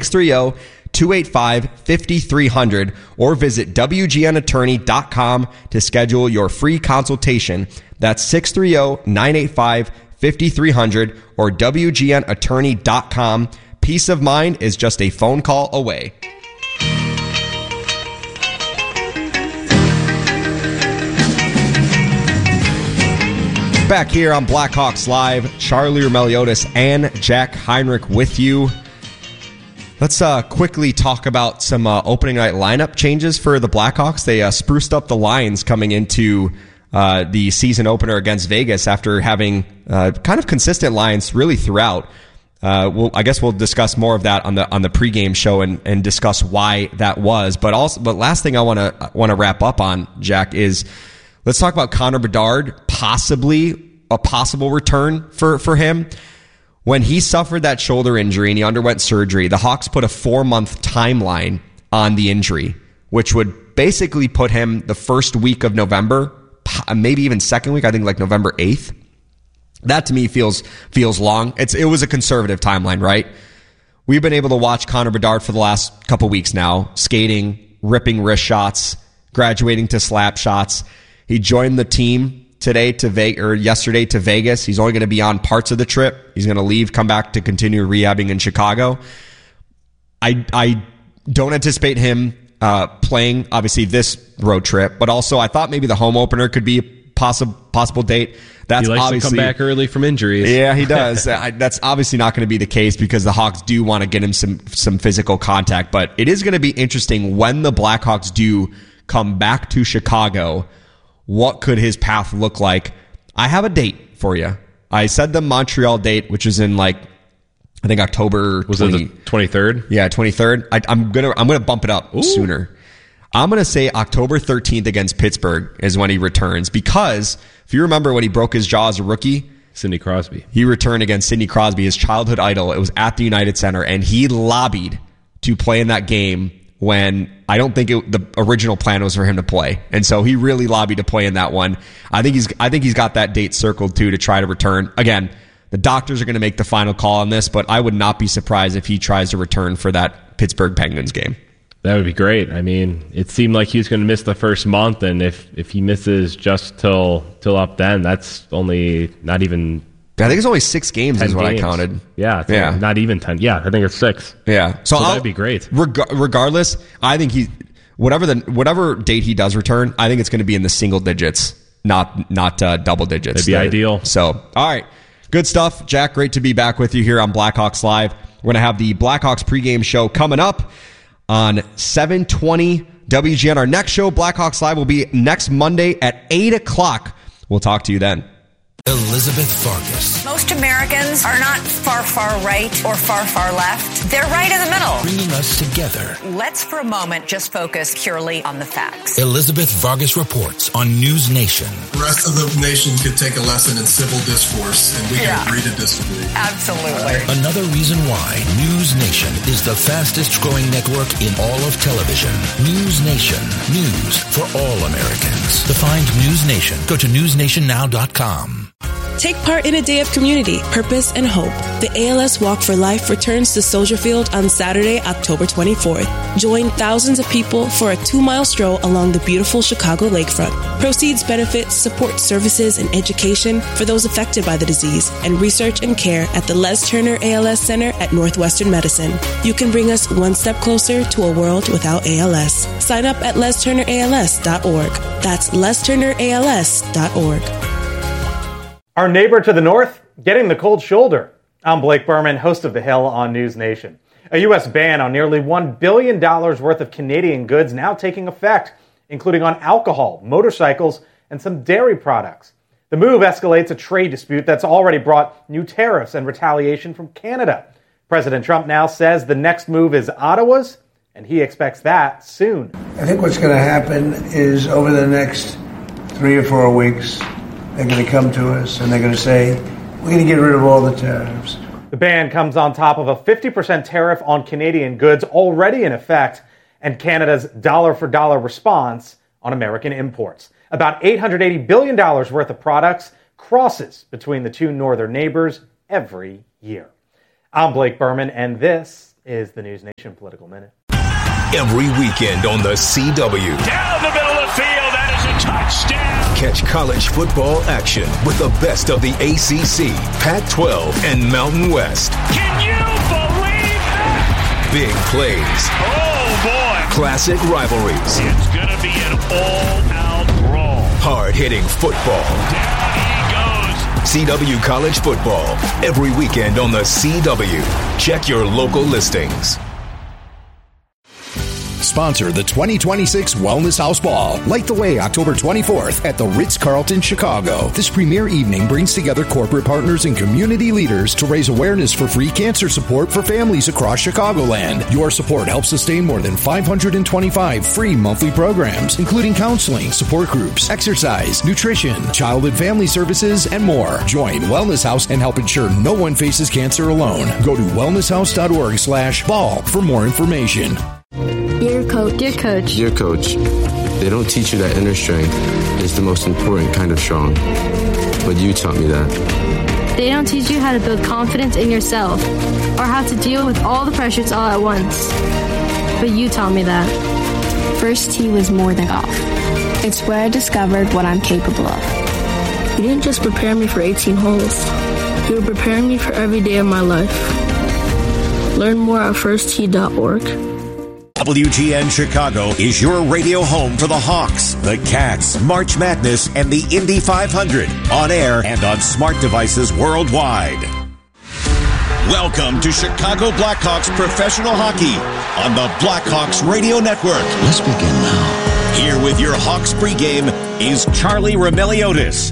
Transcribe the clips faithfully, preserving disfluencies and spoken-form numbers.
six three zero, two eight five, five three zero zero or visit W G N attorney dot com to schedule your free consultation. That's six three zero, nine eight five, five three zero zero or W G N attorney dot com. Peace of mind is just a phone call away. Back here on Blackhawks Live, Charlie Roumeliotis and Jack Heinrich with you. Let's uh, quickly talk about some uh, opening night lineup changes for the Blackhawks. They uh, spruced up the lines coming into uh, the season opener against Vegas after having uh, kind of consistent lines really throughout. Uh, we'll, I guess we'll discuss more of that on the on the pregame show and, and discuss why that was. But also, but last thing I want to want to wrap up on, Jack, is let's talk about Connor Bedard, possibly a possible return for, for him. When he suffered that shoulder injury and he underwent surgery, the Hawks put a four-month timeline on the injury, which would basically put him the first week of November, maybe even second week, I think like November eighth. That to me feels feels long. It's It was a conservative timeline, right? We've been able to watch Connor Bedard for the last couple weeks now, skating, ripping wrist shots, graduating to slap shots. He joined the team today to Vegas, or yesterday to Vegas. He's only going to be on parts of the trip. He's going to leave, come back to continue rehabbing in Chicago. I I don't anticipate him uh, playing, obviously, this road trip, but also I thought maybe the home opener could be a possible possible date. That's he likes obviously to come back early from injuries. Yeah, he does. I, that's obviously not going to be the case because the Hawks do want to get him some some physical contact. But it is going to be interesting when the Blackhawks do come back to Chicago. What could his path look like? I have a date for you. I said the Montreal date, which is in like I think October. Was it the twenty-third? Yeah, twenty-third. I, I'm gonna I'm gonna bump it up Ooh. sooner. I'm going to say October thirteenth against Pittsburgh is when he returns because if you remember when he broke his jaw as a rookie, Sidney Crosby. He returned against Sidney Crosby, his childhood idol. It was at the United Center, and he lobbied to play in that game when I don't think it, the original plan was for him to play. And so he really lobbied to play in that one. I think he's I think he's got that date circled too to try to return. Again, the doctors are going to make the final call on this, but I would not be surprised if he tries to return for that Pittsburgh Penguins game. That would be great. I mean, it seemed like he was going to miss the first month, and if, if he misses just till till up then, that's only not even... I think it's only six games is what games. I counted. Yeah, it's yeah. not even ten. Yeah, I think it's six. Yeah. So, so that'd be great. Reg- regardless, I think he... Whatever the whatever date he does return, I think it's going to be in the single digits, not not uh, double digits. That'd be that, ideal. So, all right. Good stuff. Jack, great to be back with you here on Blackhawks Live. We're going to have the Blackhawks pregame show coming up on seven twenty W G N. Our next show, Blackhawks Live, will be next Monday at eight o'clock. We'll talk to you then. Elizabeth Farkas. Most Americans are not far, far right or far, far left. They're right in the middle. Bringing us together. Let's for a moment just focus purely on the facts. Elizabeth Vargas reports on News Nation. The rest of the nation could take a lesson in civil discourse, and we yeah. can agree to disagree. Absolutely. Another reason why News Nation is the fastest growing network in all of television. News Nation. News for all Americans. To find News Nation, go to news nation now dot com. Take part in a day of community, purpose, and hope. The A L S Walk for Life returns to Soldier Field on Saturday, October twenty-fourth. Join thousands of people for a two-mile stroll along the beautiful Chicago lakefront. Proceeds benefit support services and education for those affected by the disease and research and care at the Les Turner A L S Center at Northwestern Medicine. You can bring us one step closer to a world without A L S. Sign up at les turner a l s dot org. That's les turner a l s dot org. Our neighbor to the north, getting the cold shoulder. I'm Blake Berman, host of The Hill on News Nation. A U S ban on nearly one billion dollars worth of Canadian goods now taking effect, including on alcohol, motorcycles, and some dairy products. The move escalates a trade dispute that's already brought new tariffs and retaliation from Canada. President Trump now says the next move is Ottawa's, and he expects that soon. I think what's going to happen is over the next three or four weeks, they're going to come to us and they're going to say, we're going to get rid of all the tariffs. The ban comes on top of a fifty percent tariff on Canadian goods already in effect and Canada's dollar-for-dollar response on American imports. About eight hundred eighty billion dollars worth of products crosses between the two northern neighbors every year. I'm Blake Berman, and this is the News Nation Political Minute. Every weekend on the C W. Down the middle of the field, that is a touchdown. Catch college football action with the best of the A C C, Pac twelve, and Mountain West. Can you believe that? Big plays. Oh, boy. Classic rivalries. It's going to be an all-out brawl. Hard-hitting football. Down he goes. C W College Football. Every weekend on the C W. Check your local listings. Sponsor the twenty twenty-six Wellness House Ball. Light the way October twenty-fourth at the Ritz-Carlton, Chicago. This premier evening brings together corporate partners and community leaders to raise awareness for free cancer support for families across Chicagoland. Your support helps sustain more than five hundred twenty-five free monthly programs, including counseling, support groups, exercise, nutrition, child and family services, and more. Join Wellness House and help ensure no one faces cancer alone. Go to wellnesshouse.org slash ball for more information. Dear Coach. Dear Coach. Dear Coach, they don't teach you that inner strength is the most important kind of strong. But you taught me that. They don't teach you how to build confidence in yourself or how to deal with all the pressures all at once. But you taught me that. First tee was more than golf. It's where I discovered what I'm capable of. You didn't just prepare me for eighteen holes. You were preparing me for every day of my life. Learn more at first tee dot org. W G N Chicago is your radio home for the Hawks, the Cats, March Madness, and the Indy five hundred. On air and on smart devices worldwide. Welcome to Chicago Blackhawks professional hockey on the Blackhawks Radio Network. Let's begin now. Here with your Hawks pregame is Charlie Roumeliotis.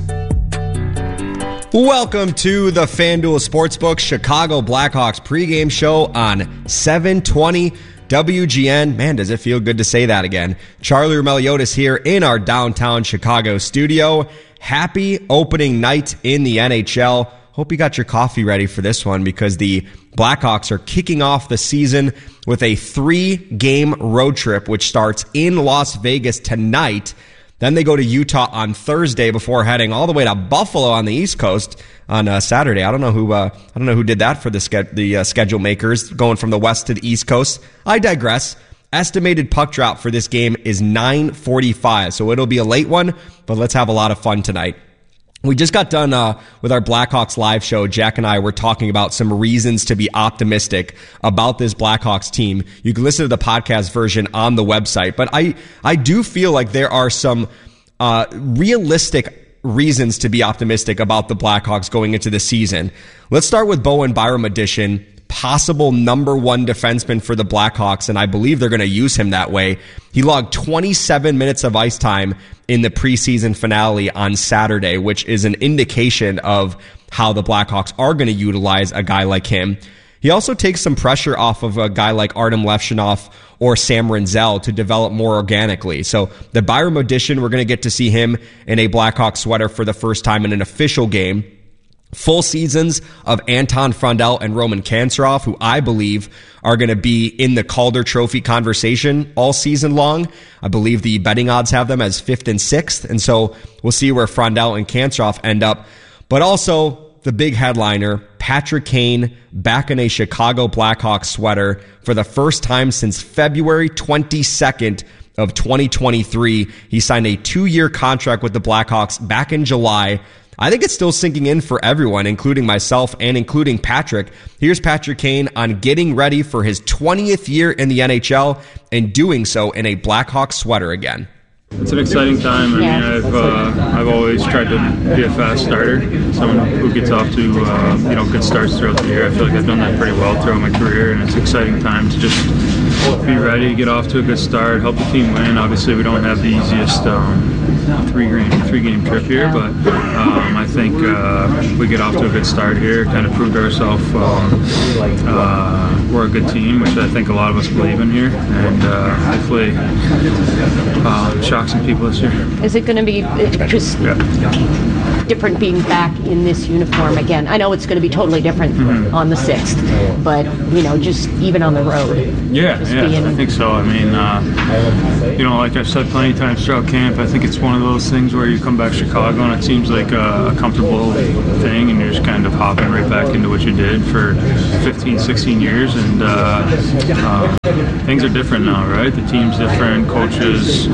Welcome to the FanDuel Sportsbook Chicago Blackhawks pregame show on seven twenty W G N. Man, does it feel good to say that again. Charlie Roumeliotis here in our downtown Chicago studio. Happy opening night in the N H L. Hope you got your coffee ready for this one because the Blackhawks are kicking off the season with a three-game road trip, which starts in Las Vegas tonight. Then they go to Utah on Thursday before heading all the way to Buffalo on the East Coast on uh, Saturday. I don't know who uh, I don't know who did that for the ske- the uh, schedule makers, going from the West to the East Coast. I digress. Estimated puck drop for this game is nine forty-five, so it'll be a late one, but let's have a lot of fun tonight. We just got done uh, with our Blackhawks live show. Jack and I were talking about some reasons to be optimistic about this Blackhawks team. You can listen to the podcast version on the website, but I, I do feel like there are some uh, realistic reasons to be optimistic about the Blackhawks going into the season. Let's start with Bowen Byram addition. Possible number one defenseman for the Blackhawks, and I believe they're going to use him that way. He logged twenty-seven minutes of ice time in the preseason finale on Saturday, which is an indication of how the Blackhawks are going to utilize a guy like him. He also takes some pressure off of a guy like Artem Levshunov or Sam Rinzel to develop more organically. So the Byram addition, we're going to get to see him in a Blackhawks sweater for the first time in an official game. Full seasons of Anton Frundell and Roman Kanserov, who I believe are going to be in the Calder Trophy conversation all season long. I believe the betting odds have them as fifth and sixth, and so we'll see where Frundell and Kanserov end up. But also the big headliner, Patrick Kane, back in a Chicago Blackhawks sweater for the first time since February twenty-second of twenty twenty-three. He signed a two-year contract with the Blackhawks back in July. I think it's still sinking in for everyone, including myself and including Patrick. Here's Patrick Kane on getting ready for his twentieth year in the N H L and doing so in a Blackhawks sweater again. It's an exciting time. I mean, I've uh, I've always tried to be a fast starter, someone who gets off to uh, you know good starts throughout the year. I feel like I've done that pretty well throughout my career, and it's an exciting time to just be ready, get off to a good start, help the team win. Obviously, we don't have the easiest um, three game three game trip here, but um, I think uh, we get off to a good start here. Kind of proved ourselves. Um, uh, we're a good team, which I think a lot of us believe in here, and uh, hopefully uh, shock some people this year. Is it going to be just? Yeah. different being back in this uniform again? I know it's going to be totally different mm-hmm. on the sixth, but, you know, just even on the road. Yeah, yeah, being... I think so. I mean, uh, you know, like I've said plenty of times throughout camp, I think it's one of those things where you come back to Chicago and it seems like a, a comfortable thing and you're just kind of hopping right back into what you did for fifteen, sixteen years, and uh, uh, things are different now, right? The team's different, coaches,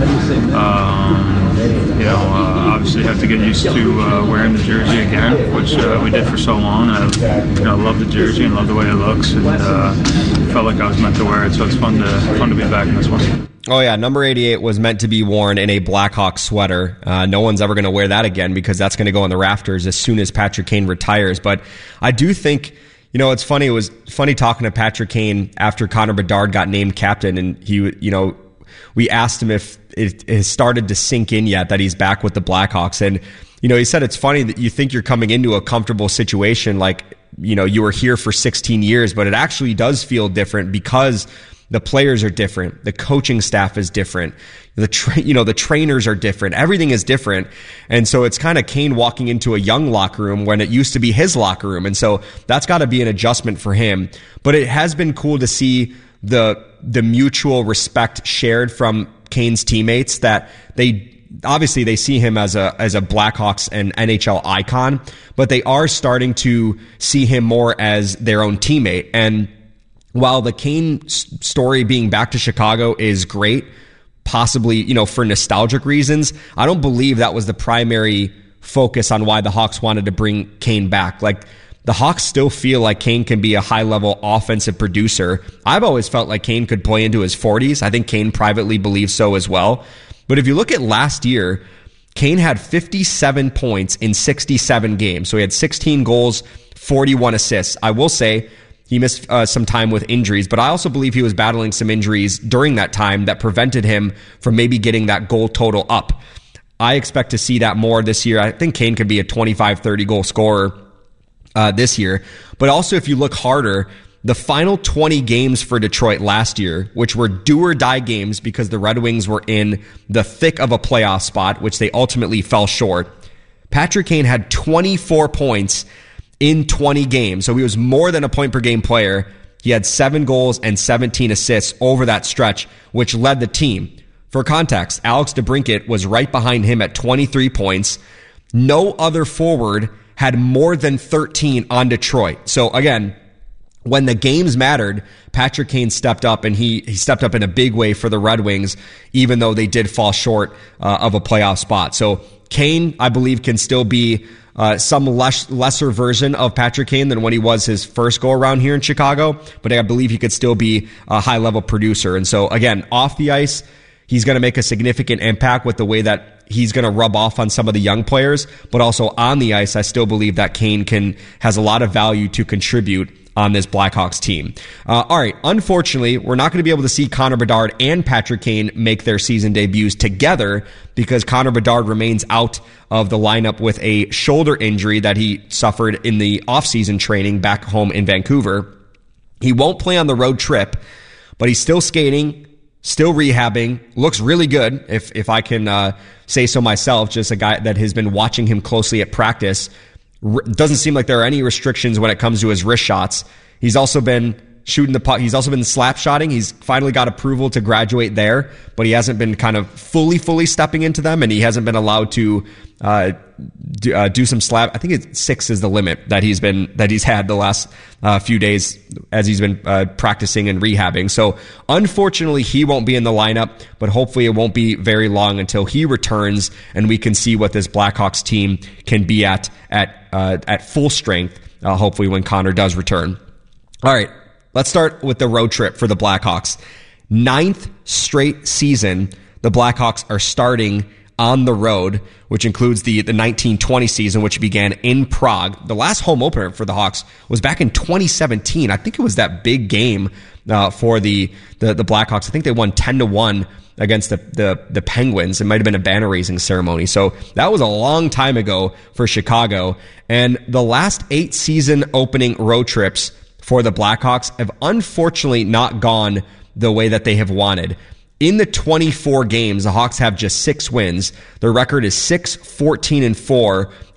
um, you know, uh, obviously have to get used to uh, wearing the jersey again, which uh, we did for so long. I you know, love the jersey and love the way it looks, and uh, felt like I was meant to wear it, so it's fun to fun to be back in this one. Oh yeah, number eighty-eight was meant to be worn in a Blackhawks sweater. Uh, no one's ever going to wear that again because that's going to go in the rafters as soon as Patrick Kane retires. But I do think, you know, it's funny. It was funny talking to Patrick Kane after Connor Bedard got named captain, and he, you know, we asked him if it has started to sink in yet that he's back with the Blackhawks. And, you know, he said it's funny that you think you're coming into a comfortable situation, like, you know, you were here for sixteen years, but it actually does feel different because the players are different. The coaching staff is different. The tra- you know, the trainers are different. Everything is different. And so it's kind of Kane walking into a young locker room when it used to be his locker room. And so that's got to be an adjustment for him. But it has been cool to see the, the mutual respect shared from Kane's teammates, that they, obviously they see him as a, as a Blackhawks and N H L icon, but they are starting to see him more as their own teammate. And while the Kane story being back to Chicago is great, possibly, you know, for nostalgic reasons, I don't believe that was the primary focus on why the Hawks wanted to bring Kane back. Like, the Hawks still feel like Kane can be a high-level offensive producer. I've always felt like Kane could play into his forties. I think Kane privately believes so as well. But if you look at last year, Kane had fifty-seven points in sixty-seven games. So he had sixteen goals, forty-one assists. I will say, he missed uh, some time with injuries, but I also believe he was battling some injuries during that time that prevented him from maybe getting that goal total up. I expect to see that more this year. I think Kane could be a twenty-five, thirty goal scorer uh, this year. But also, if you look harder, the final twenty games for Detroit last year, which were do or die games because the Red Wings were in the thick of a playoff spot, which they ultimately fell short, Patrick Kane had twenty-four points in twenty games. So he was more than a point per game player. He had seven goals and seventeen assists over that stretch, which led the team. For context, Alex DeBrincat was right behind him at twenty-three points. No other forward had more than thirteen on Detroit. So again, when the games mattered, Patrick Kane stepped up, and he, he stepped up in a big way for the Red Wings, even though they did fall short uh, of a playoff spot. So Kane, I believe, can still be Uh, some less, lesser version of Patrick Kane than when he was his first go around here in Chicago, but I believe he could still be a high level producer. And so again, off the ice, he's going to make a significant impact with the way that he's going to rub off on some of the young players, but also on the ice, I still believe that Kane can, has a lot of value to contribute on this Blackhawks team. Uh, all right. Unfortunately, we're not going to be able to see Connor Bedard and Patrick Kane make their season debuts together because Connor Bedard remains out of the lineup with a shoulder injury that he suffered in the offseason training back home in Vancouver. He won't play on the road trip, but he's still skating, still rehabbing, looks really good, if, if I can uh, say so myself, just a guy that has been watching him closely at practice. Doesn't seem like there are any restrictions when it comes to his wrist shots. He's also been shooting the puck. He's also been slap shotting. He's finally got approval to graduate there, but he hasn't been kind of fully, fully stepping into them, and he hasn't been allowed to uh, do, uh, do some slap. I think it's six is the limit that he's been that he's had the last uh, few days as he's been uh, practicing and rehabbing. So unfortunately, he won't be in the lineup, but hopefully it won't be very long until he returns and we can see what this Blackhawks team can be at at uh, at full strength. Uh, hopefully, when Connor does return. All right. Let's start with the road trip for the Blackhawks. Ninth straight season, the Blackhawks are starting on the road, which includes the, the nineteen twenty season, which began in Prague. The last home opener for the Hawks was back in twenty seventeen. I think it was that big game uh, for the, the the Blackhawks. I think they won ten to one against the, the, the Penguins. It might have been a banner raising ceremony. So that was a long time ago for Chicago. And the last eight season opening road trips for the Blackhawks have unfortunately not gone the way that they have wanted. In the twenty-four games, the Hawks have just six wins. Their record is six, fourteen, and four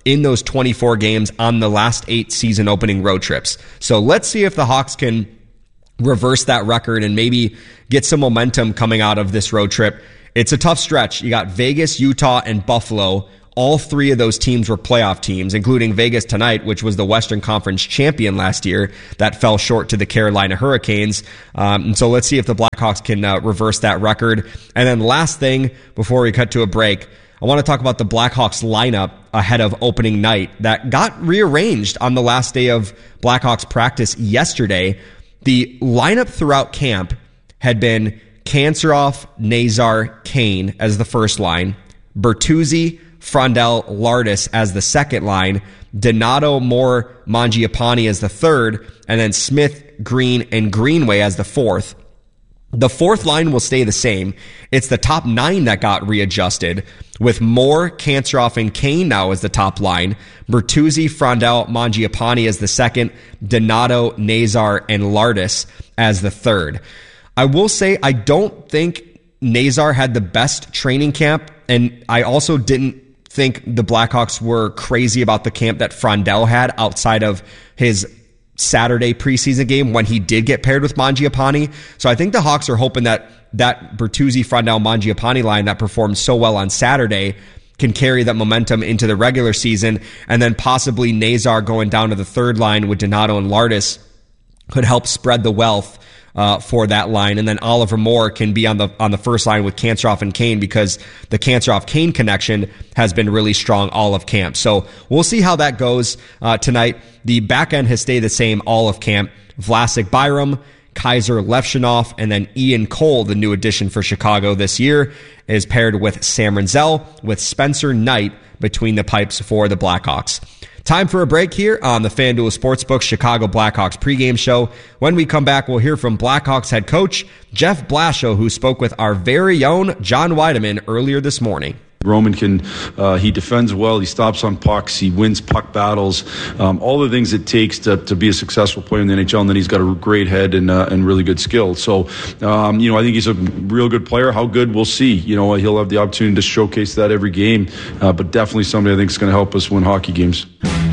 in those twenty-four games on the last eight season opening road trips. So let's see if the Hawks can reverse that record and maybe get some momentum coming out of this road trip. It's a tough stretch. You got Vegas, Utah, and Buffalo. All three of those teams were playoff teams, including Vegas tonight, which was the Western Conference champion last year that fell short to the Carolina Hurricanes. Um, and so let's see if the Blackhawks can uh, reverse that record. And then last thing before we cut to a break, I want to talk about the Blackhawks lineup ahead of opening night that got rearranged on the last day of Blackhawks practice yesterday. The lineup throughout camp had been Kanserov, Nazar, Kane as the first line, Bertuzzi, Frondell, Lardis as the second line, Donato, Moore, Mangiapane as the third, and then Smith, Green, and Greenway as the fourth. The fourth line will stay the same. It's the top nine that got readjusted, with Moore, Kanserov, and Kane now as the top line, Bertuzzi, Frondell, Mangiapane as the second, Donato, Nazar, and Lardis as the third. I will say I don't think Nazar had the best training camp, and I also didn't think the Blackhawks were crazy about the camp that Frondell had outside of his Saturday preseason game when he did get paired with Mangiapane. So I think the Hawks are hoping that that Bertuzzi, Frondell, Mangiapane line that performed so well on Saturday can carry that momentum into the regular season, and then possibly Nazar going down to the third line with Donato and Lardis could help spread the wealth Uh, for that line, and then Oliver Moore can be on the on the first line with Kanserov and Kane because the Kanserov-Kane connection has been really strong all of camp. So we'll see how that goes uh, tonight. The back end has stayed the same all of camp. Vlasic, Byram, Kaiser, Levshunov, and then Ian Cole, the new addition for Chicago this year, is paired with Sam Renzel with Spencer Knight between the pipes for the Blackhawks. Time for a break here on the FanDuel Sportsbook Chicago Blackhawks pregame show. When we come back, we'll hear from Blackhawks head coach Jeff Blashill, who spoke with our very own John Weideman earlier this morning. Roman can, uh, he defends well, he stops on pucks, he wins puck battles, um, all the things it takes to, to be a successful player in the N H L, and then he's got a great head and uh, and really good skill. So, um, you know, I think he's a real good player. How good, we'll see. You know, he'll have the opportunity to showcase that every game, uh, but definitely somebody I think is going to help us win hockey games.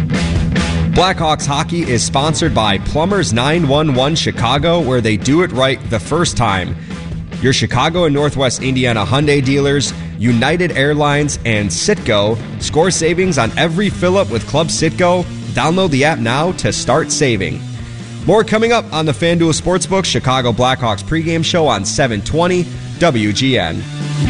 Blackhawks hockey is sponsored by Plumbers nine one one Chicago, where they do it right the first time. Your Chicago and Northwest Indiana Hyundai dealers, United Airlines, and Citgo. Score savings on every fill-up with Club Citgo. Download the app now to start saving. More coming up on the FanDuel Sportsbook Chicago Blackhawks pregame show on seven twenty W G N.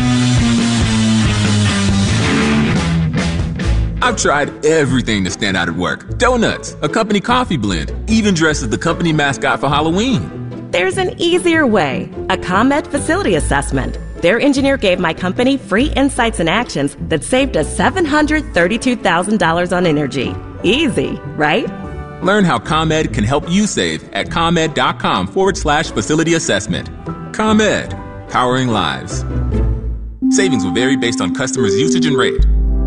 I've tried everything to stand out at work. Donuts, a company coffee blend, even dressed as the company mascot for Halloween. There's an easier way, a ComEd facility assessment. Their engineer gave my company free insights and actions that saved us seven hundred thirty-two thousand dollars on energy. Easy, right? Learn how ComEd can help you save at ComEd.com forward slash facility assessment. ComEd, powering lives. Savings will vary based on customers' usage and rate.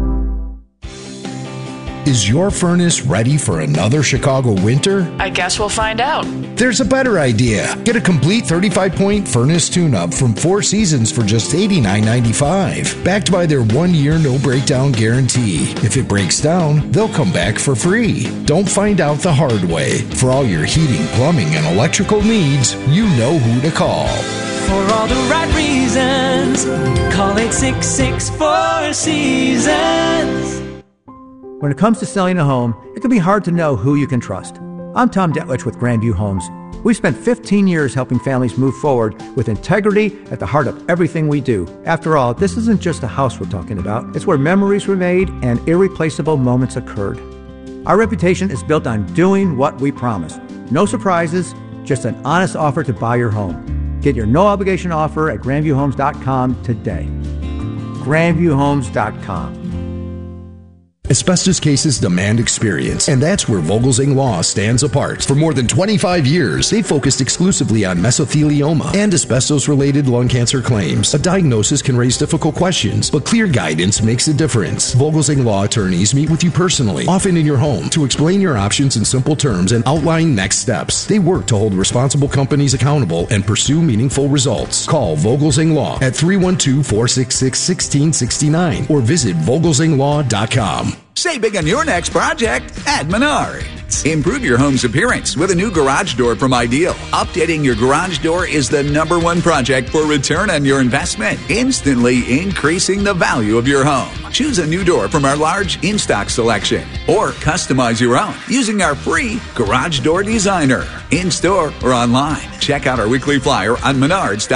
Is your furnace ready for another Chicago winter? I guess we'll find out. There's a better idea. Get a complete thirty-five point furnace tune-up from Four Seasons for just eighty-nine ninety-five. Backed by their one-year no-breakdown guarantee. If it breaks down, they'll come back for free. Don't find out the hard way. For all your heating, plumbing, and electrical needs, you know who to call. For all the right reasons, call eight six six, four seasons. When it comes to selling a home, it can be hard to know who you can trust. I'm Tom Detlich with Grandview Homes. We've spent fifteen years helping families move forward with integrity at the heart of everything we do. After all, this isn't just a house we're talking about. It's where memories were made and irreplaceable moments occurred. Our reputation is built on doing what we promise. No surprises, just an honest offer to buy your home. Get your no-obligation offer at grandview homes dot com today. grandview homes dot com. Asbestos cases demand experience, and that's where Vogelsang Law stands apart. For more than twenty-five years, they've focused exclusively on mesothelioma and asbestos-related lung cancer claims. A diagnosis can raise difficult questions, but clear guidance makes a difference. Vogelsang Law attorneys meet with you personally, often in your home, to explain your options in simple terms and outline next steps. They work to hold responsible companies accountable and pursue meaningful results. Call Vogelsang Law at three one two, four six six, one six six nine or visit vogelsang law dot com. Save big on your next project at Menards. Improve your home's appearance with a new garage door from Ideal. Updating your garage door is the number one project for return on your investment, instantly increasing the value of your home. Choose a new door from our large in-stock selection or customize your own using our free Garage Door Designer. In-store or online. Check out our weekly flyer on Menards.